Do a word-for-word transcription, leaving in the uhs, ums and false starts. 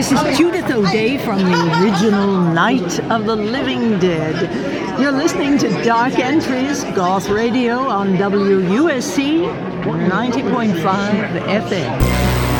This is Judith O'Day from the original Night of the Living Dead. You're listening to Dark Entries, Goth Radio on W U S C ninety point five F M.